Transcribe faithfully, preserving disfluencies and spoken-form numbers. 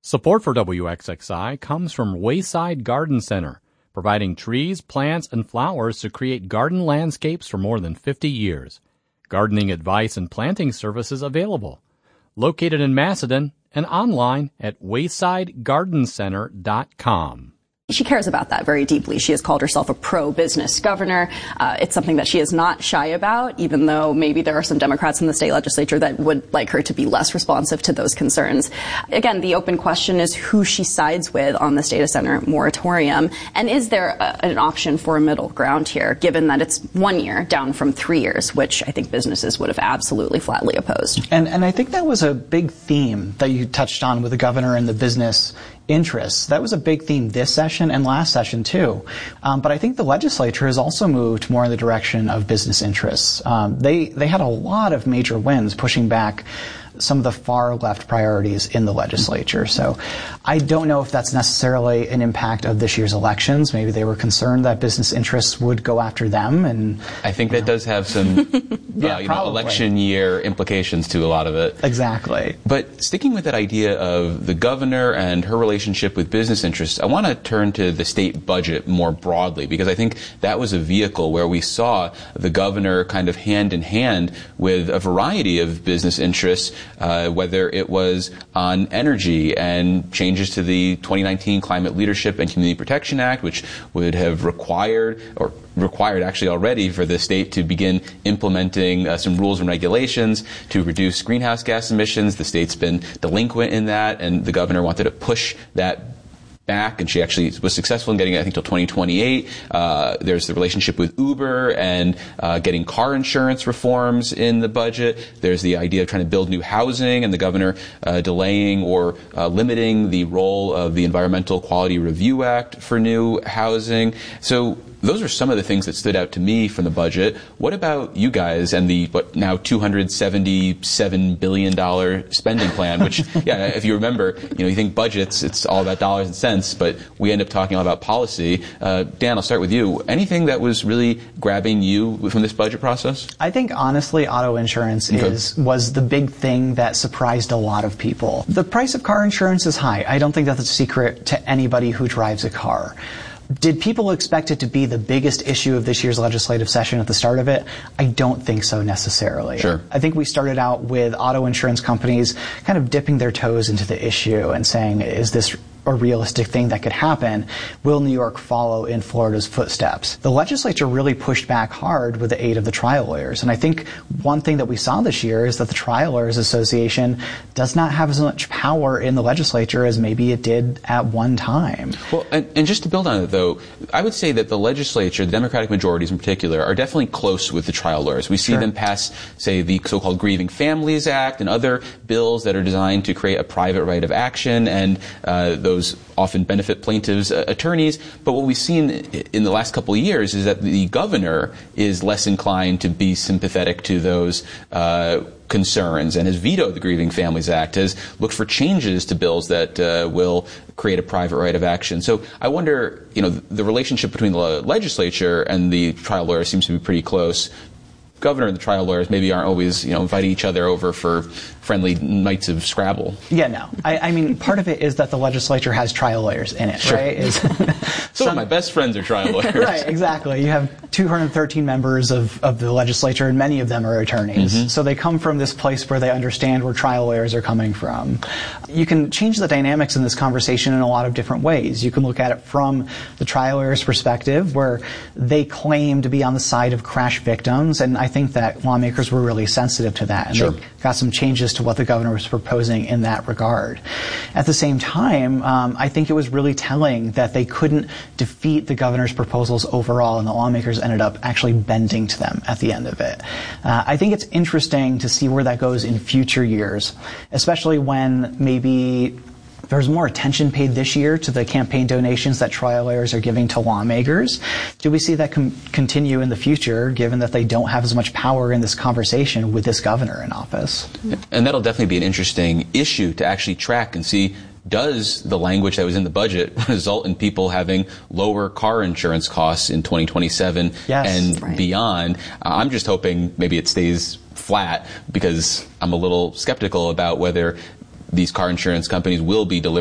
Support for W X X I comes from Wayside Garden Center, providing trees, plants, and flowers to create garden landscapes for more than fifty years. Gardening advice and planting services available. Located in Macedon and online at wayside garden center dot com. She cares about that very deeply. She has called herself a pro-business governor. Uh, it's something that she is not shy about, even though maybe there are some Democrats in the state legislature that would like her to be less responsive to those concerns. Again, the open question is who she sides with on this data center moratorium, and is there a, an option for a middle ground here, given that it's one year down from three years, which I think businesses would have absolutely flatly opposed. And, and I think that was a big theme that you touched on with the governor and the business interests. That was a big theme this session and last session too. Um, but I think the legislature has also moved more in the direction of business interests. Um, they they had a lot of major wins pushing back some of the far left priorities in the legislature. So I don't know if that's necessarily an impact of this year's elections. Maybe they were concerned that business interests would go after them. And I think that know. does have some yeah, uh, you know, election year implications to a lot of it. Exactly. But sticking with that idea of the governor and her relationship with business interests, I want to turn to the state budget more broadly, because I think that was a vehicle where we saw the governor kind of hand in hand with a variety of business interests, Uh, whether it was on energy and changes to the twenty nineteen Climate Leadership and Community Protection Act, which would have required, or required actually already, for the state to begin implementing uh, some rules and regulations to reduce greenhouse gas emissions. The state's been delinquent in that, and the governor wanted to push that back, and she actually was successful in getting it, I think, till twenty twenty-eight. Uh, there's the relationship with Uber and uh, getting car insurance reforms in the budget. There's the idea of trying to build new housing, and the governor uh, delaying or uh, limiting the role of the Environmental Quality Review Act for new housing. So those are some of the things that stood out to me from the budget. What about you guys and the what now two hundred seventy-seven billion dollars spending plan, which, yeah, if you remember, you know, you think budgets, it's all about dollars and cents, but we end up talking all about policy. Uh, Dan, I'll start with you. Anything that was really grabbing you from this budget process? I think, honestly, auto insurance okay. is was the big thing that surprised a lot of people. The price of car insurance is high. I don't think that's a secret to anybody who drives a car. Did people expect it to be the biggest issue of this year's legislative session at the start of it? I don't think so necessarily. Sure. I think we started out with auto insurance companies kind of dipping their toes into the issue and saying, is this a realistic thing that could happen? Will New York follow in Florida's footsteps? The legislature really pushed back hard with the aid of the trial lawyers. And I think one thing that we saw this year is that the Trial Lawyers Association does not have as much power in the legislature as maybe it did at one time. Well, and, and just to build on it, though, I would say that the legislature, the Democratic majorities in particular, are definitely close with the trial lawyers. We see sure. them pass, say, the so-called Grieving Families Act and other bills that are designed to create a private right of action, and uh, those often benefit plaintiffs' uh, attorneys. But what we've seen in the last couple of years is that the governor is less inclined to be sympathetic to those uh, concerns and has vetoed the Grieving Families Act, has looked for changes to bills that uh, will create a private right of action. So I wonder, you know, the relationship between the legislature and the trial lawyers seems to be pretty close. Governor and the trial lawyers maybe aren't always, you know, inviting each other over for friendly nights of Scrabble. Yeah, no. I, I mean, part of it is that the legislature has trial lawyers in it, sure. right? Is Some of my best friends are trial lawyers. Right, exactly. You have two hundred thirteen members of, of the legislature, and many of them are attorneys. Mm-hmm. So they come from this place where they understand where trial lawyers are coming from. You can change the dynamics in this conversation in a lot of different ways. You can look at it from the trial lawyers' perspective, where they claim to be on the side of crash victims, and I think that lawmakers were really sensitive to that, and sure. they got some changes to what the governor was proposing in that regard. At the same time, um, I think it was really telling that they couldn't defeat the governor's proposals overall, and the lawmakers ended up actually bending to them at the end of it. Uh, I think it's interesting to see where that goes in future years, especially when maybe there's more attention paid this year to the campaign donations that trial lawyers are giving to lawmakers. Do we see that com- continue in the future, given that they don't have as much power in this conversation with this governor in office? And that'll definitely be an interesting issue to actually track and see, does the language that was in the budget result in people having lower car insurance costs in twenty twenty-seven yes, and right. beyond? Uh, I'm just hoping maybe it stays flat, because I'm a little skeptical about whether these car insurance companies will be delivering